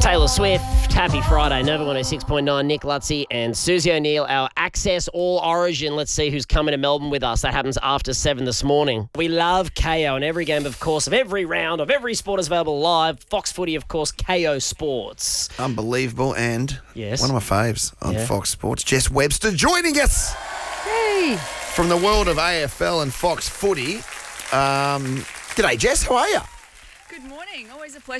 Taylor Swift, Happy Friday, Nova 106.9, Nick Lutzy and Susie O'Neill, our Access All Origin. Let's see who's coming to Melbourne with us. That happens after 7 this morning. We love KO, and every game, of course, of every round, of every sport is available live. Fox Footy, of course, KO Sports. Unbelievable, and Yes. one of my faves on Fox Sports, Jess Webster, joining us. Hey. From the world of AFL and Fox Footy. G'day, Jess. How are you? Good morning. Always a pleasure.